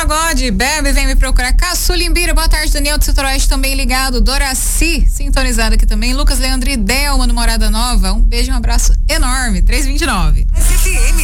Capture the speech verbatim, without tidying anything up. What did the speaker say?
pagode. Bebe, vem me procurar. Caçulimbira, boa tarde. Daniel do Setor Oeste também ligado. Doraci, sintonizado aqui também. Lucas Leandro e Delma no Morada Nova. Um beijo e um abraço enorme. três vinte e nove.